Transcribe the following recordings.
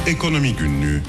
Ekonomi Günlüğü.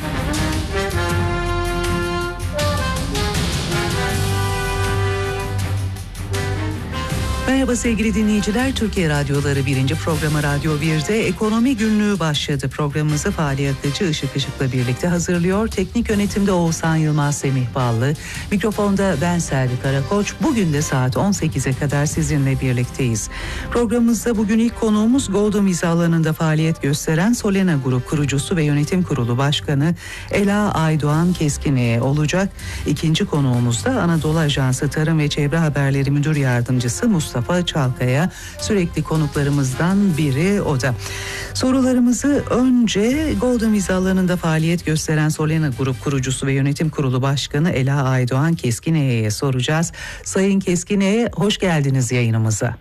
Merhaba sevgili dinleyiciler, Türkiye Radyoları 1. programı Radyo 1'de Ekonomi Günlüğü başladı. Programımızı Fahri Akıcı Işık Işık'la birlikte hazırlıyor. Teknik yönetimde Oğuzhan Yılmaz, Semih Ballı. Mikrofonda ben Selvi Karakoç. Bugün de saat 18'e kadar sizinle birlikteyiz. Programımızda bugün ilk konuğumuz Golden Vize alanında faaliyet gösteren Solena Grup kurucusu ve yönetim kurulu başkanı Ela Aydoğan Keskin'e olacak. İkinci konuğumuz da Anadolu Ajansı Tarım ve Çevre Haberleri Müdür Yardımcısı Mustafa Çalkaya, sürekli konuklarımızdan biri o da. Sorularımızı önce Golden Vize alanında faaliyet gösteren Solena Grup kurucusu ve yönetim kurulu başkanı Ela Aydoğan Keskine'ye soracağız. Sayın Keskine'ye hoş geldiniz yayınımıza.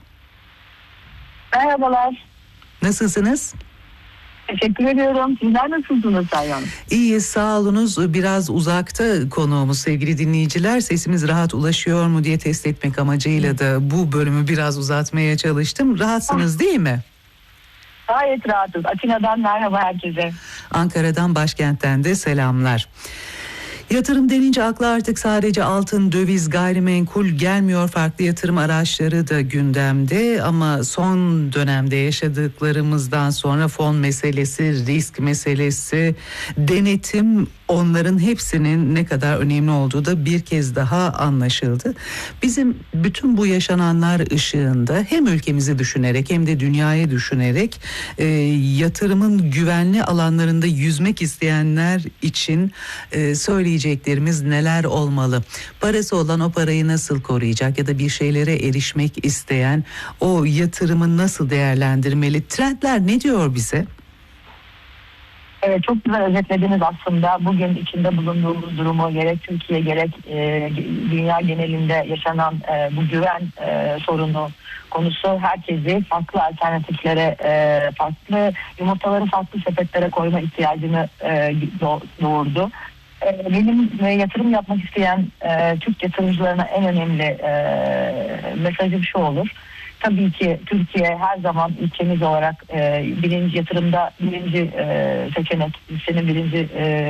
Merhabalar. Nasılsınız? Teşekkür ediyorum. Sizler nasılsınız Sayın Hanım? İyiyiz, sağ olunuz. Biraz uzakta konuğumuz sevgili dinleyiciler. Sesimiz rahat ulaşıyor mu diye test etmek amacıyla da bu bölümü biraz uzatmaya çalıştım. Rahatsınız değil mi? Gayet rahatız. Atina'dan merhaba herkese. Ankara'dan, başkentten de selamlar. Yatırım denince akla artık sadece altın, döviz, gayrimenkul gelmiyor. Farklı yatırım araçları da gündemde ama son dönemde yaşadıklarımızdan sonra fon meselesi, risk meselesi, denetim, onların hepsinin ne kadar önemli olduğu da bir kez daha anlaşıldı. Bizim bütün bu yaşananlar ışığında hem ülkemizi düşünerek hem de dünyayı düşünerek yatırımın güvenli alanlarında yüzmek isteyenler için söyleyeceklerimiz neler olmalı? Parası olan o parayı nasıl koruyacak ya da bir şeylere erişmek isteyen o yatırımı nasıl değerlendirmeli? Trendler ne diyor bize? Evet, çok güzel özetlediniz aslında. Bugün içinde bulunduğumuz durumu gerek Türkiye gerek dünya genelinde yaşanan bu güven sorunu konusu herkesi farklı alternatiflere, farklı yumurtaları farklı sepetlere koyma ihtiyacını doğurdu. Benim yatırım yapmak isteyen Türk yatırımcılarına en önemli mesajım şu olur. Tabii ki Türkiye her zaman ülkemiz olarak birinci yatırımda birinci seçenek, senin birinci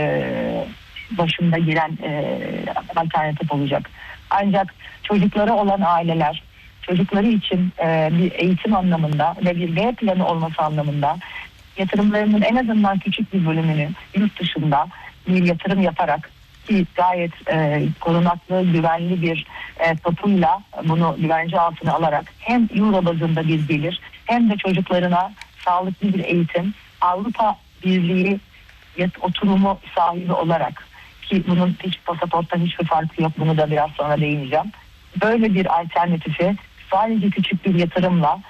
başında giren alternatif olacak. Ancak çocukları olan aileler, çocukları için bir eğitim anlamında ve bir B planı olması anlamında yatırımlarının en azından küçük bir bölümünü yurt dışında bir yatırım yaparak ki gayet korunaklı, güvenli bir tapuyla bunu güvence altına alarak hem euro bazında bir gelir hem de çocuklarına sağlıklı bir eğitim, Avrupa Birliği oturumu sahibi olarak ki bunun hiç pasaporttan hiçbir farkı yok, bunu da biraz sonra değineceğim. Böyle bir alternatifi sadece küçük bir yatırımla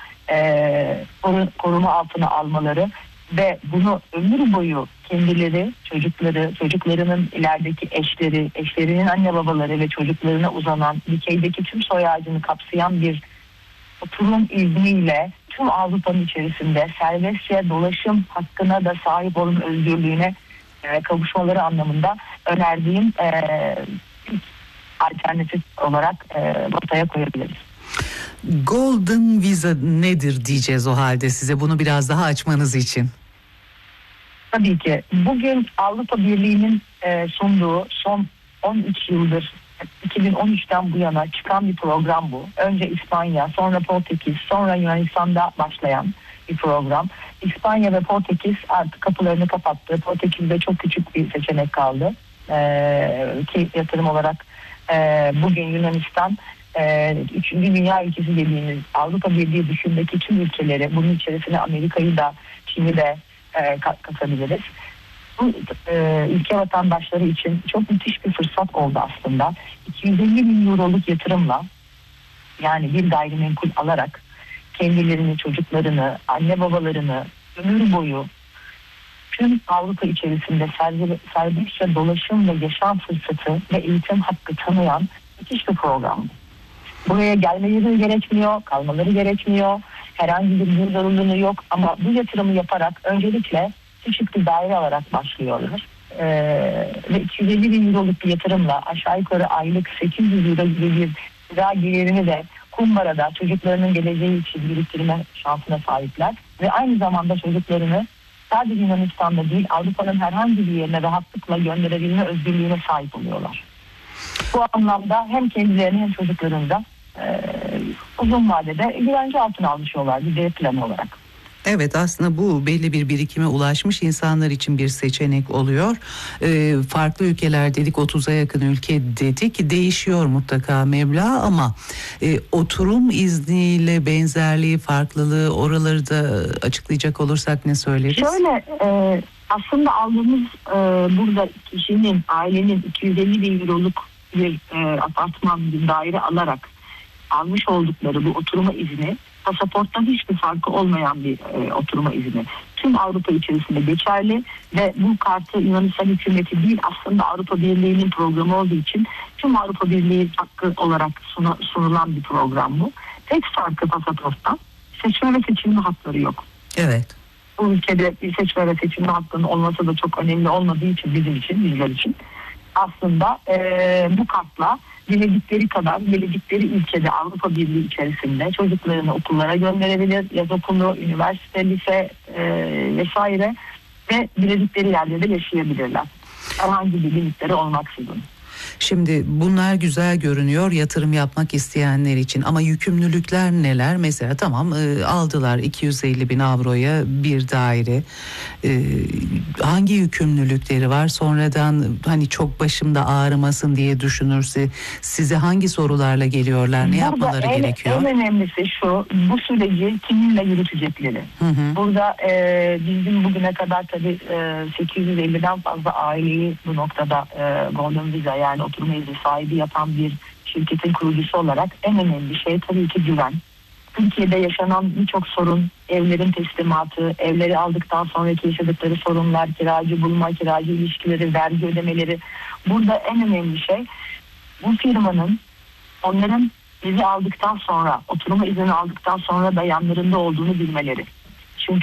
koruma altına almaları ve bunu ömür boyu kendileri, çocukları, çocuklarının ilerideki eşleri, eşlerinin anne babaları ve çocuklarına uzanan dikeydeki tüm soy ağacını kapsayan bir oturum izniyle tüm Avrupa'nın içerisinde serbestçe dolaşım hakkına da sahip olma özgürlüğüne kavuşmaları anlamında önerdiğim alternatif olarak ortaya koyabiliriz. Golden Visa nedir diyeceğiz o halde size, bunu biraz daha açmanız için. Tabii ki. Bugün Avrupa Birliği'nin sunduğu son 13 yıldır 2013'ten bu yana çıkan bir program bu. Önce İspanya, sonra Portekiz, sonra Yunanistan'da başlayan bir program. İspanya ve Portekiz artık kapılarını kapattı. Portekiz'de çok küçük bir seçenek kaldı. Ki yatırım olarak bugün Yunanistan 3. dünya ülkesi dediğimiz Avrupa Birliği dışındaki tüm ülkeleri, bunun içerisine Amerika'yı da Çin'i de katabiliriz. Bu ülke vatandaşları için çok müthiş bir fırsat oldu aslında. 250 bin euroluk yatırımla, yani bir gayrimenkul alarak kendilerini, çocuklarını, anne babalarını ömür boyu tüm Avrupa içerisinde serbestçe dolaşım ve yaşam fırsatı ve eğitim hakkı tanıyan müthiş bir program. Buraya gelmeleri gerekmiyor, kalmaları gerekmiyor. Herhangi bir zorunluluğu yok ama bu yatırımı yaparak öncelikle küçük bir daire alarak başlıyorlar. Ve 250 bin euroluk bir yatırımla aşağı yukarı aylık 800 euro gibi bir gıda gelirini de kumbarada çocuklarının geleceği için biriktirme şansına sahipler. Ve aynı zamanda çocuklarını sadece Yunanistan'da değil, Avrupa'nın herhangi bir yerine rahatlıkla gönderebilme özgürlüğüne sahip oluyorlar. Bu anlamda hem kendilerini hem çocuklarını da uzun vadede güvence altına almışlar bir B planı olarak. Evet, aslında bu belli bir birikime ulaşmış insanlar için bir seçenek oluyor. Farklı ülkeler dedik, 30'a yakın ülke dedik, değişiyor mutlaka meblağ ama oturum izniyle benzerliği, farklılığı, oraları da açıklayacak olursak ne söyleriz? Şöyle aslında aldığımız burada kişinin, ailenin 250 bin euroluk bir apartman, bir daire alarak almış oldukları bu oturma izni pasaporttan hiçbir farkı olmayan bir oturma izni. Tüm Avrupa içerisinde geçerli ve bu kartı Yunanistan hükümeti değil, aslında Avrupa Birliği'nin programı olduğu için tüm Avrupa Birliği hakkı olarak sunulan bir program bu. Tek farkı pasaporttan seçme ve seçilme hakları yok. Evet. Bu ülkede bir seçme ve seçilme hakkının olması da çok önemli olmadığı için bizler için aslında bu kartla diledikleri ülkede Avrupa Birliği içerisinde çocuklarını okullara gönderebilir, yaz okulu, üniversite, lise vesaire ve diledikleri yerde de yaşayabilirler. Herhangi bir limitleri olmaksızın. Şimdi bunlar güzel görünüyor yatırım yapmak isteyenler için ama yükümlülükler neler? Mesela tamam, aldılar 250 bin avroya bir daire. Hangi yükümlülükleri var? Sonradan hani çok başımda ağrımasın diye düşünürse size hangi sorularla geliyorlar? Ne burada yapmaları gerekiyor? En önemlisi şu, bu süreci kiminle yürütecekleri. Burada bizim bugüne kadar tabii 850'den fazla aileyi bu noktada Golden Visa, yani oturma izni sahibi yapan bir şirketin kurucusu olarak en önemli şey tabii ki güven. Türkiye'de yaşanan birçok sorun, evlerin teslimatı, evleri aldıktan sonraki yaşadıkları sorunlar, kiracı bulma, kiracı ilişkileri, vergi ödemeleri. Burada en önemli şey bu firmanın onların vize aldıktan sonra, oturma izni aldıktan sonra da yanlarında olduğunu bilmeleri.